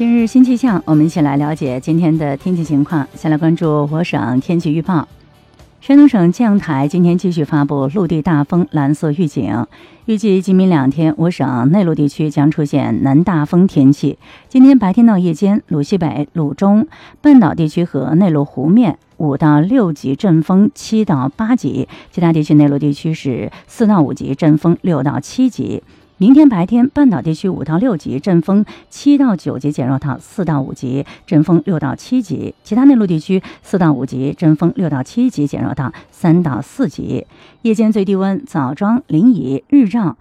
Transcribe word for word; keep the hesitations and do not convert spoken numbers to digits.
今日新气象，我们一起来了解今天的天气情况。先来关注我省天气预报。山东省气象台今天继续发布陆地大风蓝色预警，预计今明两天我省内陆地区将出现南大风天气。今天白天到夜间，鲁西北、鲁中、半岛地区和内陆湖面五到六级阵风，七到八级；其他地区内陆地区是四到五级阵风，六到七级。明天白天，半岛地区五到六级阵风，七到九级减弱到四到五级阵风，六到七级；其他内陆地区四到五级阵风，六到七级减弱到三到四级。夜间最低温，枣庄、临沂、日照